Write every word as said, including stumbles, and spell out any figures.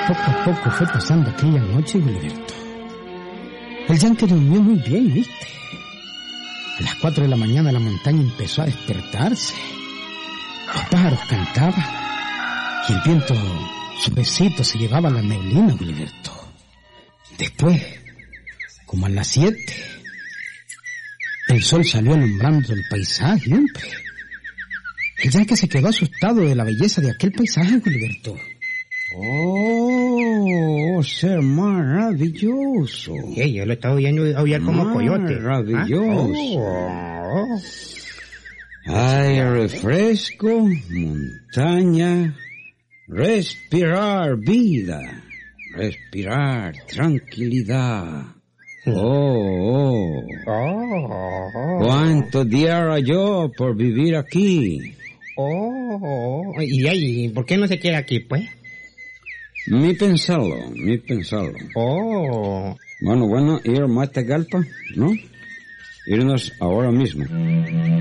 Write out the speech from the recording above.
Poco a poco fue pasando aquella noche, Wiliberto. El Yankee durmió muy bien, ¿viste? A las cuatro de la mañana la montaña empezó a despertarse. Los pájaros cantaban y el viento suavecito se llevaba la neblina, Wiliberto. Después, como a las siete, el sol salió alumbrando el paisaje, hombre. El Yankee se quedó asustado de la belleza de aquel paisaje, Wiliberto. Oh, ser maravilloso. Sí, yo lo estaba oyendo aullar como coyote. Maravilloso. ¿Ah? Oh. Hay refresco, montaña, respirar vida, respirar tranquilidad. Oh, oh. Oh. ¿Cuánto diera yo por vivir aquí? Oh. ¿Y ahí, por qué no se queda aquí, pues? Mi pensarlo, mi pensarlo. Oh. Bueno, bueno, ir a Matagalpa, ¿no? Irnos ahora mismo.